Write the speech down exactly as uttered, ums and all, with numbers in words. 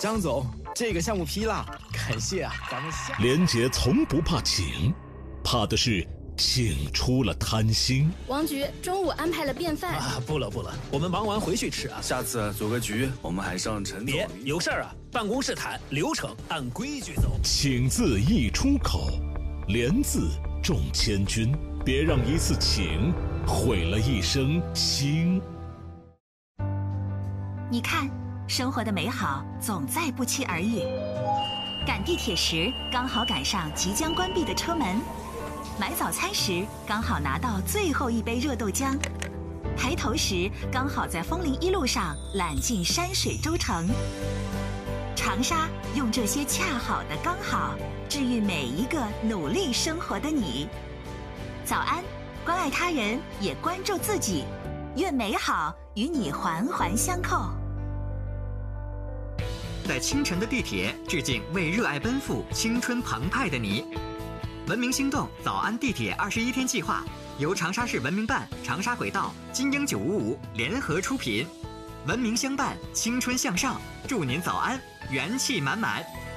张总，这个项目批了，感谢啊，咱们下。 连杰从不怕请，怕的是请出了贪心。 王局中午安排了便饭啊，不了不了，我们忙完回去吃啊。 下次组个局，我们还上陈总。 别有事儿啊，办公室谈，流程按规矩走。 请字一出口，连字重千钧，别让一次请毁了一生心。 你看，生活的美好总在不期而遇。赶地铁时，刚好赶上即将关闭的车门；买早餐时，刚好拿到最后一杯热豆浆；抬头时，刚好在枫林一路上揽尽山水洲城。长沙用这些恰好的刚好，治愈每一个努力生活的你。早安，关爱他人，也关注自己。愿美好与你环环相扣。 在清晨的地铁，致敬为热爱奔赴、青春澎湃的你。文明星动早安地铁二十一天计划由长沙市文明办、长沙轨道、金鹰九五五联合出品，文明相伴，青春向上，祝您早安，元气满满。